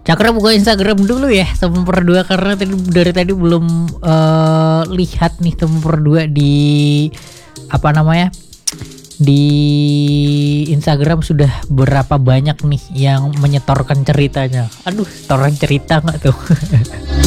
Cakra buka Instagram dulu ya teman berdua, karena dari tadi belum lihat nih teman berdua di apa namanya, di Instagram sudah berapa banyak nih yang menyetorkan ceritanya. Aduh, setoran cerita nggak tuh?